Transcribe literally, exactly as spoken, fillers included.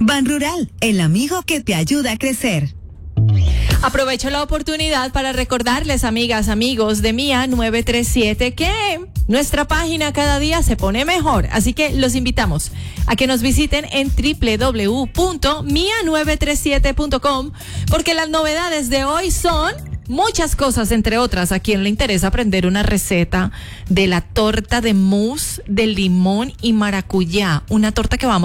Ban Rural, el amigo que te ayuda a crecer. Aprovecho la oportunidad para recordarles, amigas, amigos de Mía nueve tres siete, que nuestra página cada día se pone mejor. Así que los invitamos a que nos visiten en doble u doble u doble u punto mía nueve tres siete punto com, porque las novedades de hoy son muchas cosas, entre otras, a quien le interesa aprender una receta de la torta de mousse de limón y maracuyá, una torta que vamos